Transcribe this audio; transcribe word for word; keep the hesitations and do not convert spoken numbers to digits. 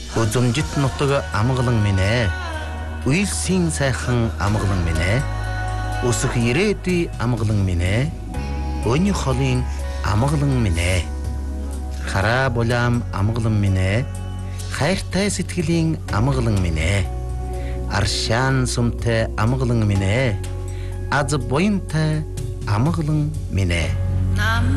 Үзүмжит нутаг амгалан минь ээ. Үйлсийн сайхан амгалан минь ээ. Өсөх ирээдүй амгалан минь ээ. Өний холын амгалан минь ээ. Хараа булаам амгалан минь ээ. Хайртай сэтгэлийн амгалан минь ээ. Аршаан сумтай амгалан минь ээ. Аз буянтай амгалан минь ээ.